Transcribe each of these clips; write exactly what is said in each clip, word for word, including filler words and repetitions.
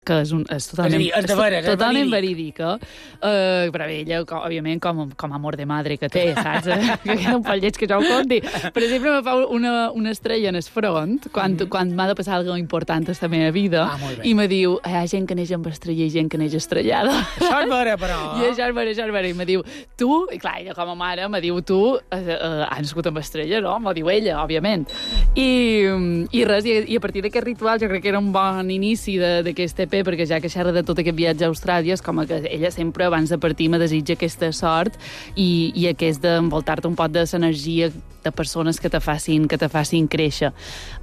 que és, un, és totalment, és, dir, és, veres, és totalment verídica, uh, però ella, com, òbviament, com, com amor de madre que té, saps? Que queda un poc lleig que jo ho conti. Per exemple, me fa una, una estrella en el front, quan, mm -hmm. quan m'ha de passar alguna important a la meva vida, ah, i me diu, hi ha gent que neix amb estrella i gent que neix estrellada. Això és vera, però... I això és vera, això és vera. I me diu, tu, i clar, ella com a mare, me diu, tu uh, uh, has nascut amb estrella, no? M'ho diu ella, òbviament. I, i res, i, i a partir d'aquest ritual jo crec que era un bon inici d'aquest E P, perquè ja que xerra de tot aquest viatge a Austràlia, és com que ella sempre, abans de partir, me desitja aquesta sort i, i aquest d'envoltar-te un poc de l'energia de persones que te facin, que te facin créixer.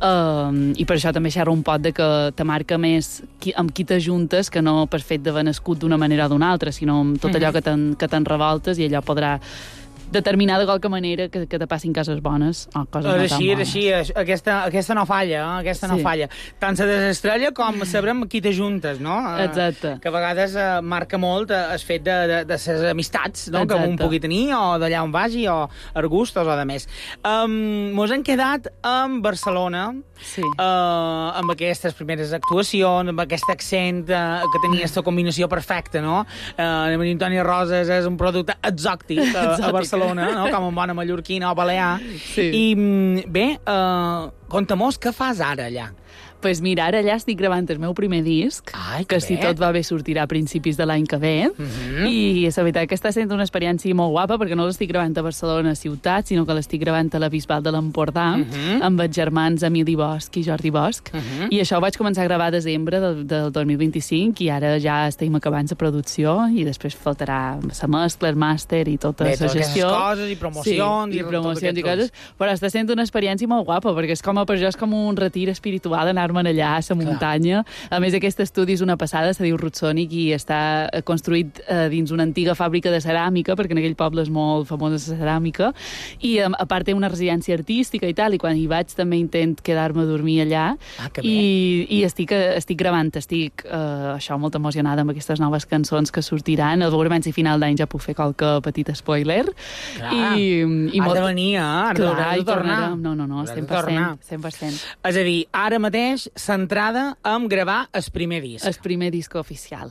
Um, I per això també xerra un poc de que te marca més qui, amb qui t'ajuntes, que no per fet d'haver nascut d'una manera o d'una altra, sinó amb tot allò que te'n revoltes, i allò podrà determinar de qualque manera que, que te passin coses bones o coses no tan així, bones. Així, així. Aquesta, aquesta no falla, eh? Aquesta sí. no falla. Tant la desestrella com sabrem qui t'ajuntes, no? Exacte. Que a vegades uh, marca molt uh, el fet de, de, de ses amistats, no? Exacte. Que un pugui tenir, o d'allà on vagi, o argustos, o de més. Um, mos hem quedat en Barcelona, sí. uh, amb aquestes primeres actuacions, amb aquest accent uh, que tenia aquesta combinació perfecta, no? Uh, Maria Antònia Roses és un producte exòctic uh, a Barcelona, no? Com una bona mallorquina o balear. Sí. I bé, uh, conta-mos què fas ara allà. Pues mira, ara allà estic gravant el meu primer disc, Ai, que que si bé. tot va bé sortirà a principis de l'any que ve, uh -huh. i la veritat que està sent una experiència molt guapa, perquè no l'estic gravant a Barcelona ciutat, sinó que l'estic gravant a la Bisbal de l'Empordà, uh -huh. amb els germans Emili Bosch i Jordi Bosch, uh -huh. i això ho vaig començar a gravar a desembre del, del dos mil vint-i-cinc, i ara ja estem acabant la producció, i després faltarà la mescla, el màster i tota la gestió. Coses, i promocions, sí, i, i promocions i coses, però està sent una experiència molt guapa, perquè és com, per jo és com un retir espiritual anar-me'n allà a la muntanya. A més, aquest estudi és una passada, se diu Rutsonic, i està construït eh, dins una antiga fàbrica de ceràmica, perquè en aquell poble és molt famosa la ceràmica, i a part té una residència artística i tal, i quan hi vaig també intent quedar-me a dormir allà, ah, i, i estic, estic gravant, estic eh, això, molt emocionada amb aquestes noves cançons que sortiran. A veure si a final d'any ja puc fer qualque petit spoiler. Clar. I, i has molt... de venir, eh? Has Clar, de tornar. No, no, no, cent per cent. cent per cent. És a dir, ara mateix centrada en gravar el primer disc. El primer disc oficial.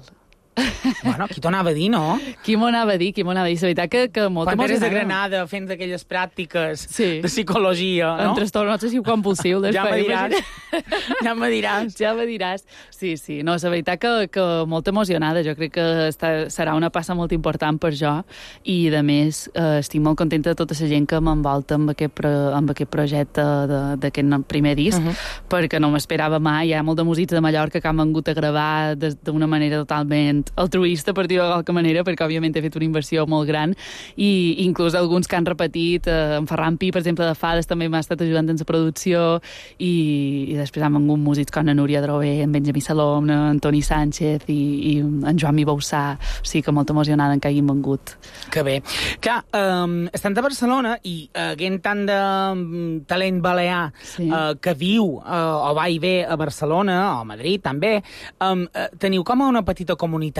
Bueno, qui t'ho anava a dir, no? Qui m'ho anava a dir, qui m'ho anava a dir. La veritat que, que molta Quan eres de Granada fent aquelles pràctiques sí. de psicologia, no? En trastorn obsessiu compulsiu. Ja me diràs. ja me diràs. Ja me diràs. Sí, sí. No, la veritat que, que molt emocionada. Jo crec que està, serà una passa molt important per jo, i, de més, eh, estic molt contenta de tota la gent que m'envolta amb aquest, pro, amb aquest projecte d'aquest primer disc, uh -huh. perquè no m'esperava mai. Hi ha molt de músics de Mallorca que han vengut a gravar d'una manera totalment altruista, per dir-ho de qualque manera, perquè òbviament he fet una inversió molt gran, i inclús alguns que han repetit, eh, en Ferran Pi, per exemple, de Fades, també m'ha estat ajudant en la producció, i, i després han vengut músics com la Núria Drover, en Benjamí Salom, en Toni Sánchez i, i en Joan Mibaussà. O sigui que molt emocionada en que hagin vengut. Que bé. Clar, um, estant a Barcelona i uh, havent tant de um, talent balear sí. uh, que viu uh, o va i ve a Barcelona o a Madrid també, um, uh, teniu com una petita comunitat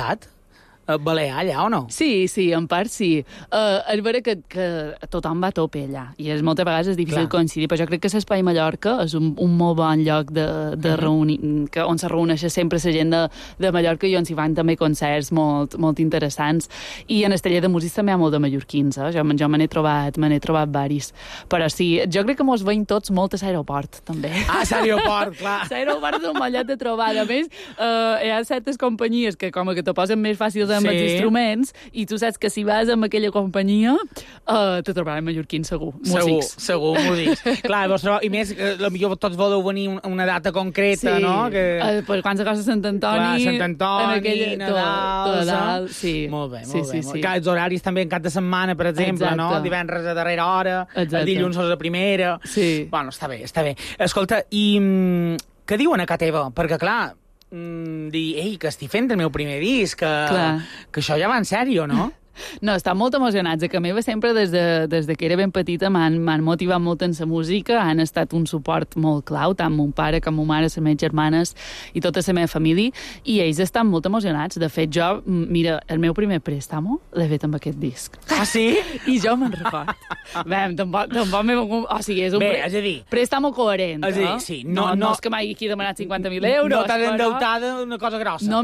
balear allà, o no? Sí, sí, en part sí. Uh, és vera que, que tothom va a tope allà, i és, moltes vegades és difícil Clar. coincidir, però jo crec que l'Espai Mallorca és un, un molt bon lloc de, de uh -huh. reunir, que, on se reuneix sempre la gent de, de Mallorca, i on s'hi van també concerts molt, molt interessants. I en el taller de músics també hi ha molt de mallorquins, eh? Jo, jo me n'he trobat, me n'he trobat varis. Però sí, jo crec que mos veiem tots molt a l'aeroport, també. Ah, l'aeroport, clar. L'aeroport és un bon lloc de trobada. A més, uh, hi ha certes companyies que com que te posen més fàcil amb sí. els instruments, i tu saps que si vas amb aquella companyia uh, te trobaràs mallorquins segur, músics. Segur, segur, músics. Clar, vos trobeu, i més, eh, potser tots voleu venir una data concreta, sí. no? Que... Uh, per quan s'acosta Sant Antoni... Clar, Sant Antoni, aquella, Nadal... Tot, tot Nadal, sí. Molt bé, molt sí, bé. Sí, molt. sí. Clar, els horaris també en cap de setmana, per exemple, Exacte. no? Divendres a darrera hora, Exacte. el dilluns a la primera... Sí. Bueno, està bé, està bé. Escolta, i mm, què diuen a casa teva? Perquè, clar, Mm, dir, ei, que estic fent el meu primer disc, que, que això ja va en sèrio, no? No, estan molt emocionats. A casa meva sempre, des de, des de que era ben petita, m'han motivat molt en la música, han estat un suport molt clau, tant mon pare com ma mare, les meves germanes i tota la meva família, i ells estan molt emocionats. De fet, jo, mira, el meu primer préstamo l'he fet amb aquest disc. Ah, sí? I jo me'n record. Bé, tampoc, tampoc m'he... O sigui, és un Bé, és a dir... préstamo coherent, és a dir, sí, no, no, no, no és que m'hagi demanat cinquanta mil euros. No t'has endeutada una cosa grossa. No